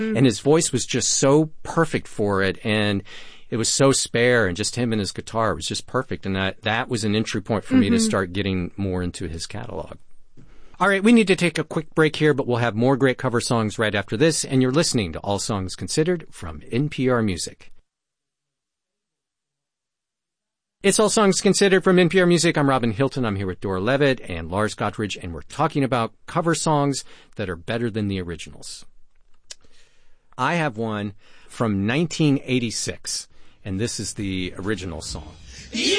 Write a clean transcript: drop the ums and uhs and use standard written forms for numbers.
And his voice was just so perfect for it. And it was so spare, and just him and his guitar. It was just perfect. And that was an entry point for me to start getting more into his catalog. All right, we need to take a quick break here, but we'll have more great cover songs right after this. And you're listening to All Songs Considered from NPR Music. It's All Songs Considered from NPR Music. I'm Robin Hilton. I'm here with Dora Levitt and Lars Gottridge, and we're talking about cover songs that are better than the originals. I have one from 1986, and this is the original song.